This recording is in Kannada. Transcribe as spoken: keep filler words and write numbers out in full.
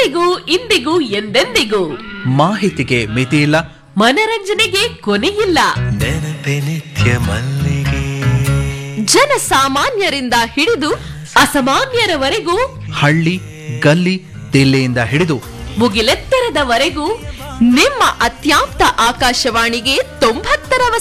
ಅಂದಿಗೂ ಇಂದಿಗೂ ಎಂದೆಂದಿಗೂ ಮಾಹಿತಿಗೆ ಮಿತಿಯಿಲ್ಲ, ಮನರಂಜನೆಗೆ ಕೊನೆಯಿಲ್ಲ. ನೆನಪೆ ನಿತ್ಯ ಮಲ್ಲಿಗೆ. ಜನಸಾಮಾನ್ಯರಿಂದ ಹಿಡಿದು ಅಸಾಮಾನ್ಯರವರೆಗೂ, ಹಳ್ಳಿ ಗಲ್ಲಿ ದಿಲ್ಲಿಯಿಂದ ಹಿಡಿದು ಮುಗಿಲೆತ್ತರದವರೆಗೂ ನಿಮ್ಮ ಅತ್ಯಾಂತ ಆಕಾಶವಾಣಿಗೆ ತೊಂಬತ್ತರ